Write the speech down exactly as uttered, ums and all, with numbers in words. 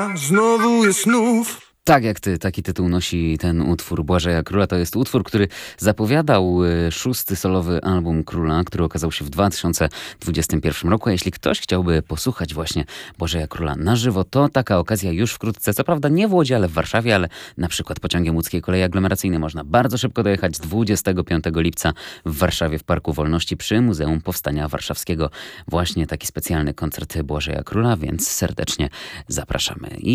Znowu jest znów. Tak jak ty, taki tytuł nosi ten utwór Błażeja Króla. To jest utwór, który zapowiadał y, szósty solowy album Króla, który okazał się w dwa tysiące dwudziestym pierwszym roku. A jeśli ktoś chciałby posłuchać właśnie Błażeja Króla na żywo, to taka okazja już wkrótce. Co prawda nie w Łodzi, ale w Warszawie, ale na przykład pociągiem łódzkiej kolei aglomeracyjnej można bardzo szybko dojechać dwudziestego piątego lipca w Warszawie w Parku Wolności przy Muzeum Powstania Warszawskiego. Właśnie taki specjalny koncert Błażeja Króla, więc serdecznie zapraszamy. I